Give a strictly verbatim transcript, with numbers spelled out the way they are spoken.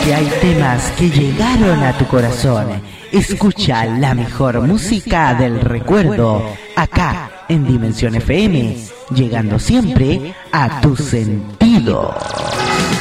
porque hay temas que llegaron a tu corazón. Escucha la mejor música del recuerdo, acá en Dimensión F M, llegando siempre a tus sentidos.